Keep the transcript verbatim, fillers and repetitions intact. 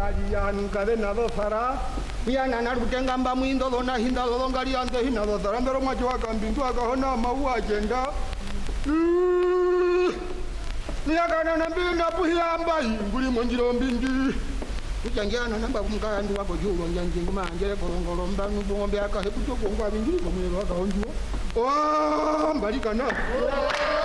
kali yan kade nado sara yana na rutenga mba mwindo dona hinda do ngali ante hina do sara mbero mwacho wakambindu akahona mau agenda niyakana na mbina puhiamba nguli monjiro mbindi ujangiana namba kumkandu wako julo njanji ngumanje korongoro mbanu bombe akaheputo kongwa bingiri komwe wakahonjwa oh mbalika na